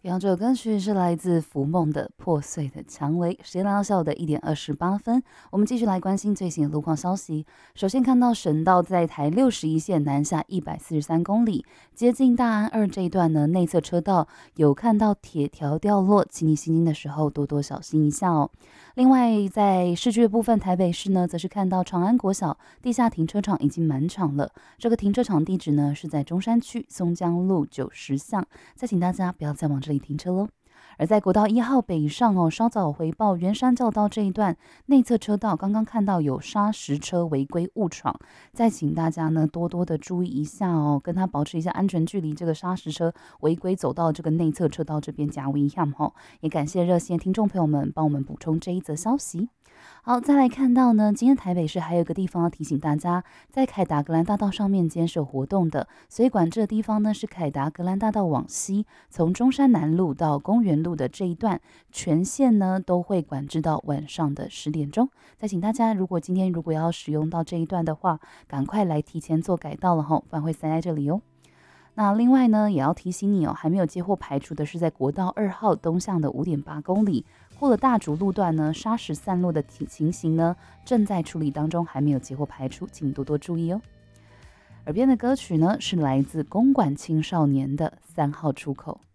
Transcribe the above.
两首歌曲是来自浮梦的《破碎的蔷薇》，时间来到下午的1点28分，我们继续来关心最新的路况消息。首先看到省道在台61线南下143公里，接近大安2这一段呢，内侧车道有看到铁条掉落，请你行经的时候多多小心一下哦。另外，在市区的部分，台北市呢，则是看到长安国小地下停车场已经满场了。这个停车场地址呢是在中山区松江路90巷，再请大家不要再往这里停车喽。而在国道1号北上哦，稍早回报圆山教道这一段内侧车道，刚刚看到有砂石车违规误闯，再请大家呢多多的注意一下哦，跟他保持一下安全距离。这个砂石车违规走到这个内侧车道这边加危险哈，也感谢热线听众朋友们帮我们补充这一则消息。好，再来看到呢，今天台北市还有一个地方要提醒大家，在凯达格兰大道上面今天是有活动的，所以管制的地方呢是凯达格兰大道往西，从中山南路到公园路的这一段，全线呢都会管制到晚上的10点钟。再请大家，今天要使用到这一段的话，赶快来提前做改道了吼，不然会塞在这里哦。那另外呢，也要提醒你哦，还没有接获排除的是在国道2号东向的5.8公里，过了大竹路段呢，砂石散落的情形呢正在处理当中，还没有接获排除，请多多注意哦。耳边的歌曲呢是来自公馆青少年的3号出口。